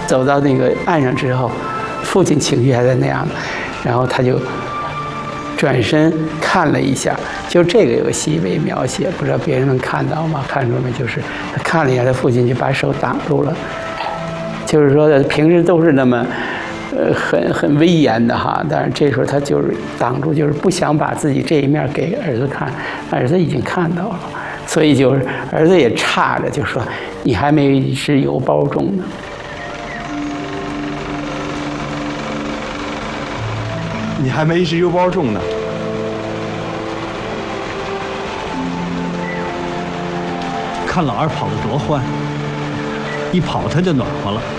走到那个岸上之后，父亲情绪还在那样，然后他就转身看了一下，就这个有个细微描写，不知道别人能看到吗？看出没？就是他看了一下，他父亲就把手挡住了，就是说他平时都是那么很威严的哈，但是这时候他就是挡住，就是不想把自己这一面给儿子看，儿子已经看到了，所以就是儿子也差着就说你还没是有保重呢。 你还没是邮包重呢。 看老二跑得多欢，一跑他就暖和了。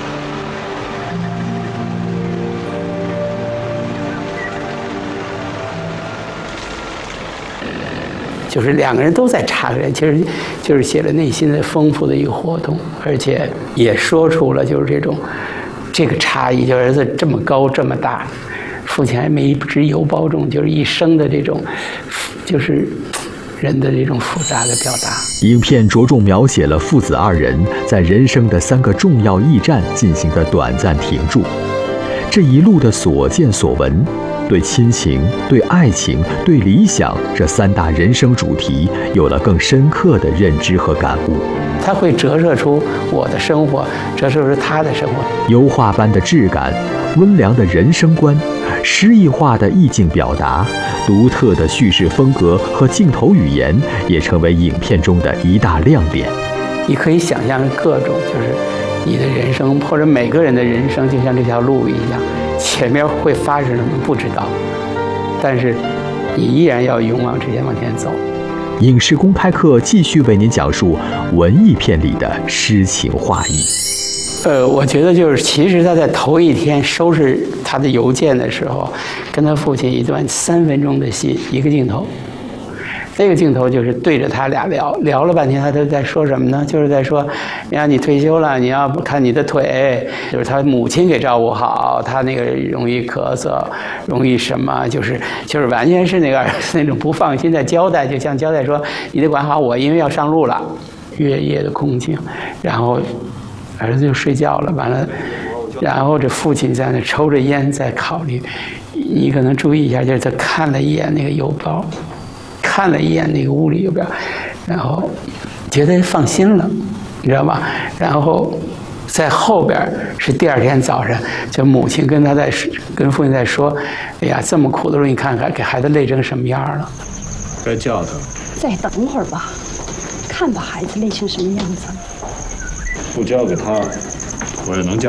就是两个人都在差个人，其实就是写了内心的丰富的一个活动，而且也说出了就是这个差异，就儿子这么高这么大。父亲还没知有保重，就是一生的这种，就是人的这种复杂的表达。 影片着重描写了父子二人在人生的3个重要驿站进行的短暂停驻，这一路的所见所闻，对亲情、对爱情、对理想这3大人生主题有了更深刻的认知和感悟。 它会折射出我的生活，折射出他的生活。 油画般的质感，温良的人生观，诗意化的意境表达，独特的叙事风格和镜头语言也成为影片中的一大亮点。 你可以想象各种，就是你的人生或者每个人的人生，就像这条路一样，前面会发生什么不知道，但是你依然要勇往直前往前走。 影视公开课继续为您讲述文艺片里的诗情画意。 我觉得就是，其实他在头一天收拾他的邮件的时候，跟他父亲一段3分钟的戏，一个镜头。这个镜头就是对着他俩聊了半天，他都在说什么呢？就是在说，你看你退休了，你要看你的腿，就是他母亲给照顾好，他那个容易咳嗽，容易什么，就是完全是那种不放心的交代，就像交代说你得管好我，因为要上路了。月夜的空境，然后儿子就睡觉了，完了，然后这父亲在那抽着烟在考虑。你可能注意一下，就是他看了一眼那个邮包。看了一眼那个屋里邮票，然后觉得放心了，你知道吧？然后在后边是第2天早上，就母亲跟父亲在说：“哎呀，这么苦的时候，你看看给孩子累成什么样了。” 该叫他。 再等会儿吧，看吧孩子累成什么样子。 不交给他，我也能叫。